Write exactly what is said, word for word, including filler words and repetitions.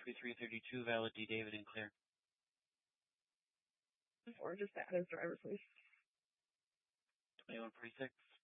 twenty-three thirty-two, valid D. David and clear. Or just add his driver's license. twenty-one forty-six.